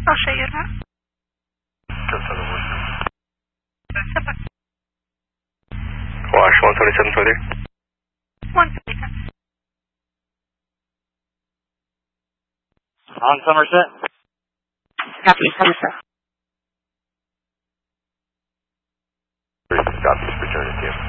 I'll show you now. Wash 177 further. 177. On Somerset. Copy, Somerset. Copy, return to you.